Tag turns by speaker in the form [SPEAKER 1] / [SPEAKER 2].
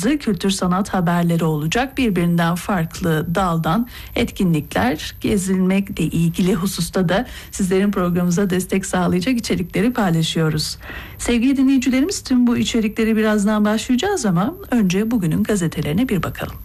[SPEAKER 1] yazı kültür sanat haberleri olacak. Birbirinden farklı daldan etkinlikler, gezilmekle ilgili hususta da sizlerin programımıza destek sağlayacak içerikleri paylaşıyoruz. Sevgili dinleyicilerimiz, tüm bu içerikleri birazdan başlayacağız ama önce bugünün gazetelerine bir bakalım.